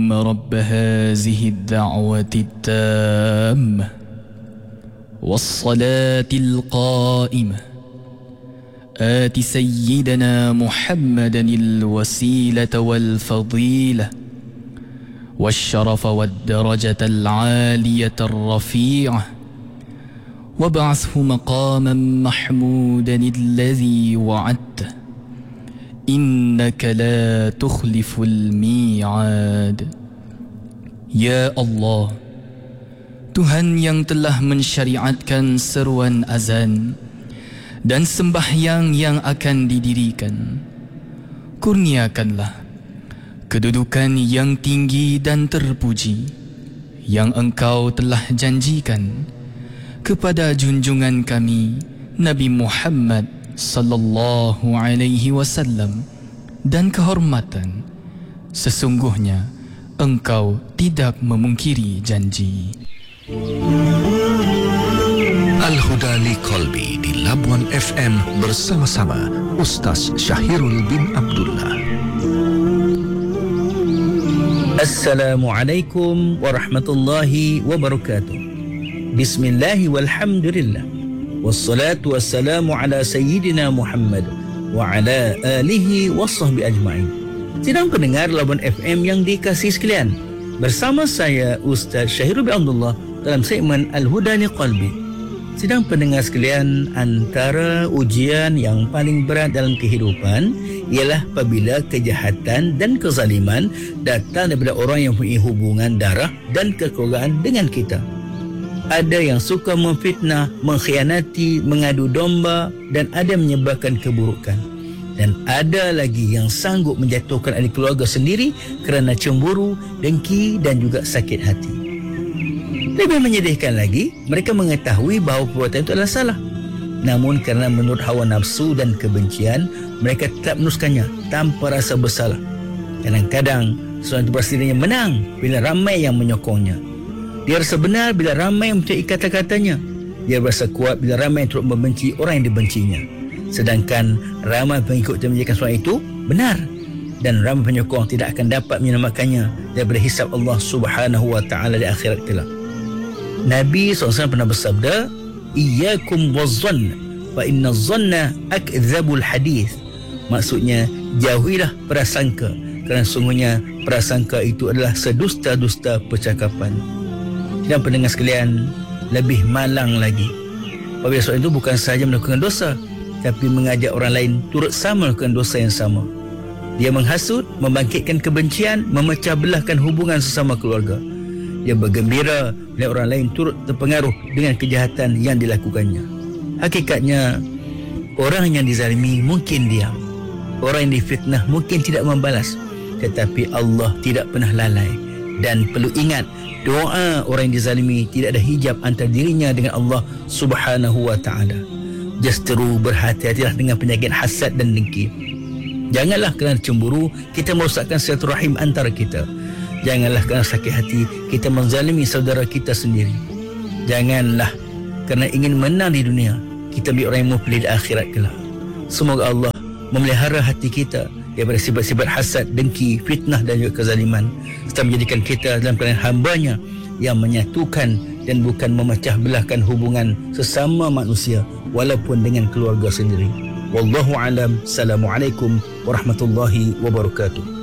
رب هذه الدعوة التامة والصلاة القائمة آت سيدنا محمدا الوسيلة والفضيلة والشرف والدرجة العالية الرفيعة وابعثه مقاما محمودا الذي وعدته إنك لا تخلف الميعاد. Ya Allah, Tuhan yang telah mensyariatkan seruan azan dan sembahyang yang akan didirikan, kurniakanlah kedudukan yang tinggi dan terpuji yang Engkau telah janjikan kepada junjungan kami Nabi Muhammad sallallahu alaihi wasallam, dan kehormatan sesungguhnya Engkau tidak memungkiri janji. Al-Huda li Qalbi di Labuan FM bersama-sama Ustaz Syahirul bin Abdullah. Assalamualaikum warahmatullahi wabarakatuh. Bismillahi walhamdulillah. Wassalatu wassalamu ala sayyidina Muhammad wa ala alihi wasahbihi ajma'in. Sidang pendengar Labuan FM yang dikasihi sekalian, bersama saya Ustaz Syahirul bin Abdullah dalam segmen Al-Huda li Qalbi. Sidang pendengar sekalian, antara ujian yang paling berat dalam kehidupan ialah apabila kejahatan dan kezaliman datang daripada orang yang mempunyai hubungan darah dan kekeluargaan dengan kita. Ada yang suka memfitnah, mengkhianati, mengadu domba, dan ada yang menyebabkan keburukan. Dan ada lagi yang sanggup menjatuhkan ahli keluarga sendiri kerana cemburu, dengki dan juga sakit hati. Lebih menyedihkan lagi, mereka mengetahui bahawa perbuatan itu adalah salah. Namun kerana menurut hawa nafsu dan kebencian, mereka tetap meneruskannya tanpa rasa bersalah. Kadang-kadang seorang itu berasa dirinya menang bila ramai yang menyokongnya. Dia rasa benar bila ramai yang percayai kata-katanya. Dia berasa kuat bila ramai yang turut membenci orang yang dibencinya. Sedangkan ramai pengikut yang menjadikan seorang itu benar, dan ramai penyokong tidak akan dapat menyelamatkannya daripada hisab Allah Subhanahu wa taala di akhirat kelak. Nabi SAW pernah bersabda, "Iyyakum wazzann, fa inna zanna akdzabul hadis." Maksudnya, jauhilah prasangka, kerana sungguhnya prasangka itu adalah sedusta-dusta percakapan. Dan pendengar sekalian, lebih malang lagi apabila seorang itu bukan sahaja melakukan dosa, tapi mengajak orang lain turut sama melakukan dosa yang sama. Dia menghasut, membangkitkan kebencian, memecah belahkan hubungan sesama keluarga. Dia bergembira bila orang lain turut terpengaruh dengan kejahatan yang dilakukannya. Hakikatnya, orang yang dizalimi mungkin diam, orang yang difitnah mungkin tidak membalas, tetapi Allah tidak pernah lalai. Dan perlu ingat, doa orang yang dizalimi tidak ada hijab antara dirinya dengan Allah Subhanahu wa ta'ala. Justeru berhati-hatilah dengan penyakit hasad dan dengki. Janganlah kerana cemburu kita merosakkan silaturahim antara kita. Janganlah kerana sakit hati kita menzalimi saudara kita sendiri. Janganlah kerana ingin menang di dunia kita menjadi orang yang muflih di akhirat kelak. Semoga Allah memelihara hati kita daripada sifat-sifat hasad, dengki, fitnah dan juga kezaliman, serta menjadikan kita dalam keadaan hamba-Nya yang menyatukan dan bukan memecah belahkan hubungan sesama manusia walaupun dengan keluarga sendiri. Wallahu alam. Assalamualaikum warahmatullahi wabarakatuh.